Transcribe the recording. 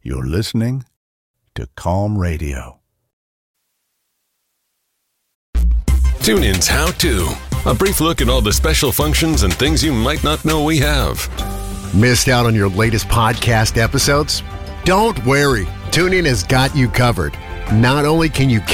You're listening to Calm Radio. TuneIn's How To. A brief look at all the special functions and things you might not know we have. Missed out on your latest podcast episodes? Don't worry. TuneIn has got you covered. Not only can you